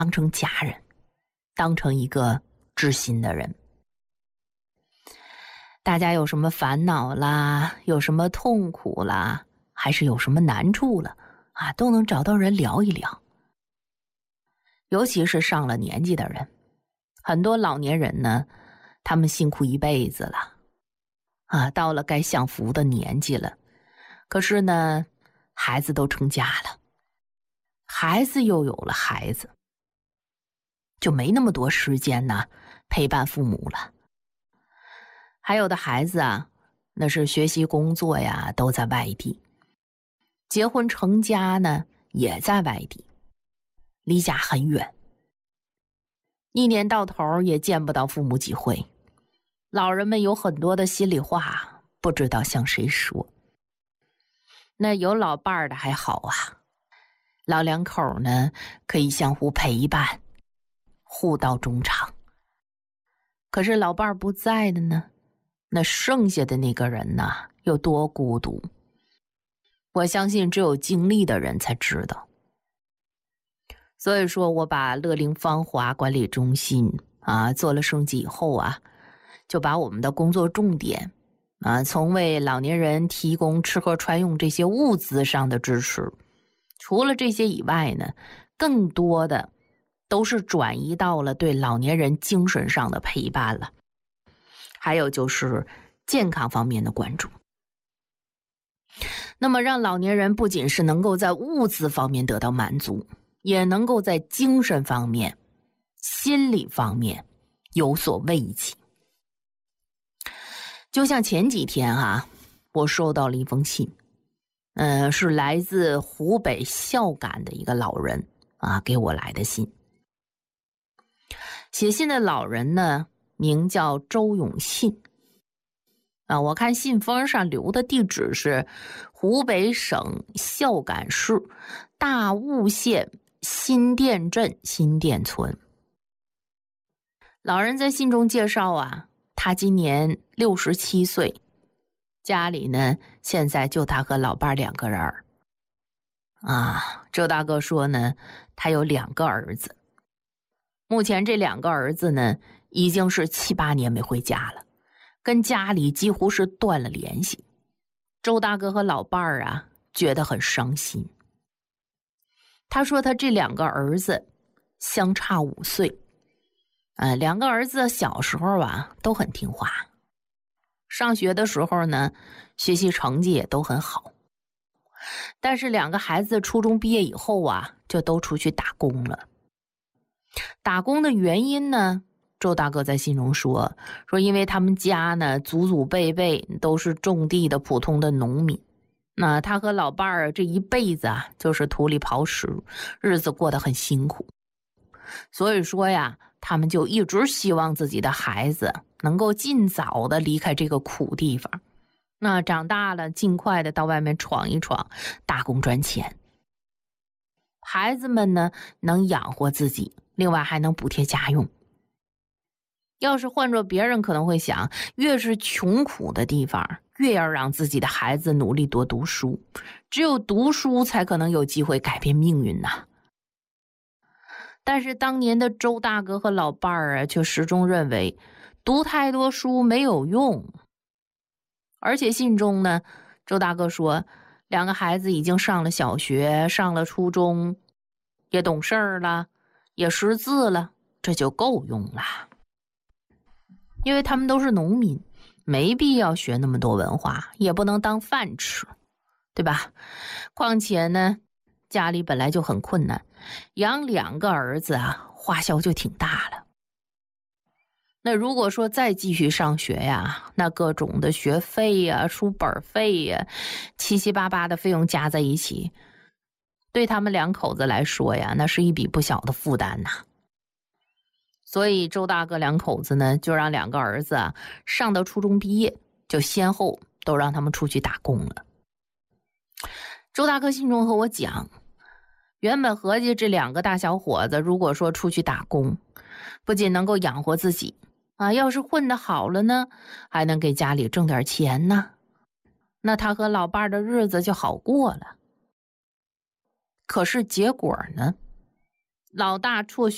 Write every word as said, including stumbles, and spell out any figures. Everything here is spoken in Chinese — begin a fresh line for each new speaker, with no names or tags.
当成家人，当成一个知心的人。大家有什么烦恼啦，有什么痛苦啦，还是有什么难处了啊，都能找到人聊一聊。尤其是上了年纪的人，很多老年人呢，他们辛苦一辈子了啊，到了该享福的年纪了，可是呢，孩子都成家了，孩子又有了孩子，就没那么多时间呢陪伴父母了。还有的孩子啊，那是学习工作呀都在外地，结婚成家呢也在外地，离家很远，一年到头也见不到父母几回。老人们有很多的心里话不知道向谁说。那有老伴儿的还好啊，老两口呢可以相互陪伴，互道衷肠。可是老伴儿不在的呢，那剩下的那个人呢有多孤独，我相信只有经历的人才知道。所以说我把乐龄芳华管理中心啊做了升级以后啊，就把我们的工作重点啊从为老年人提供吃喝穿用这些物资上的支持，除了这些以外呢，更多的都是转移到了对老年人精神上的陪伴了，还有就是健康方面的关注。那么让老年人不仅是能够在物质方面得到满足，也能够在精神方面、心理方面有所慰藉。就像前几天啊，我收到了一封信，嗯、呃，是来自湖北孝感的一个老人啊给我来的信。写信的老人呢，名叫周永信。啊，我看信封上留的地址是湖北省孝感市大悟县新店镇新店村。老人在信中介绍啊，他今年六十七岁，家里呢现在就他和老伴两个人儿。啊，周大哥说呢，他有两个儿子，目前这两个儿子呢已经是七八年没回家了，跟家里几乎是断了联系。周大哥和老伴儿啊觉得很伤心。他说他这两个儿子相差五岁，呃，两个儿子小时候啊都很听话，上学的时候呢学习成绩也都很好，但是两个孩子初中毕业以后啊就都出去打工了。打工的原因呢，周大哥在信中说说因为他们家呢祖祖辈辈都是种地的普通的农民，那他和老伴儿这一辈子啊就是土里刨食，日子过得很辛苦，所以说呀他们就一直希望自己的孩子能够尽早的离开这个苦地方，那长大了尽快的到外面闯一闯，打工赚钱，孩子们呢能养活自己，另外还能补贴家用。要是换做别人可能会想，越是穷苦的地方，越要让自己的孩子努力多读书，只有读书才可能有机会改变命运呐。但是当年的周大哥和老伴儿啊，却始终认为读太多书没有用。而且信中呢，周大哥说，两个孩子已经上了小学，上了初中，也懂事儿了，也识字了，这就够用了。因为他们都是农民，没必要学那么多文化，也不能当饭吃，对吧？况且呢，家里本来就很困难，养两个儿子啊，花销就挺大了。那如果说再继续上学呀，那各种的学费呀、书本费呀，七七八八的费用加在一起，对他们两口子来说呀，那是一笔不小的负担呐。所以周大哥两口子呢，就让两个儿子啊上到初中毕业，就先后都让他们出去打工了。周大哥信中和我讲，原本合计这两个大小伙子如果说出去打工，不仅能够养活自己啊，要是混得好了呢，还能给家里挣点钱呢，那他和老伴的日子就好过了。可是结果呢，老大辍学